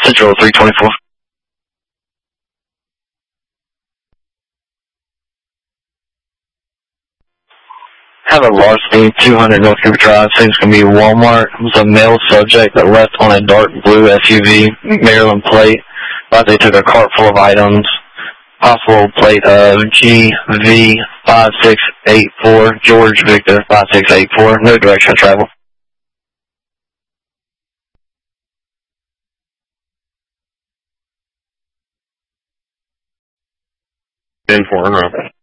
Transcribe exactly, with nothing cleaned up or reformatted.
Central three twenty-four. Have a larceny, two hundred North Cooper Drive, seems going to be Walmart. It was a male subject that left on a dark blue S U V, Maryland plate. But they took a cart full of items. Possible plate of G V five six eight four, George Victor five six eight four, no direction of travel. ten four,